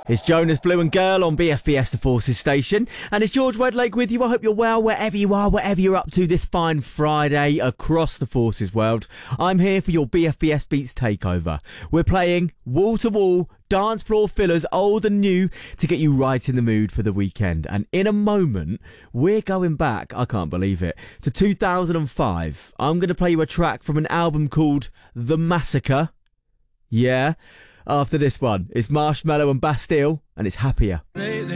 It's Jonas Blue and Girl on BFBS The Forces station, and it's George Wedlake with you. I hope you're well wherever you are, whatever you're up to this fine Friday across the Forces world. I'm here for your BFBS Beats takeover. We're playing wall-to-wall dance floor fillers, old and new, to get you right in the mood for the weekend. And in a moment, we're going back, I can't believe it, to 2005. I'm going to play you a track from an album called The Massacre. Yeah. After this one, it's Marshmello and Bastille, and it's Happier. Lately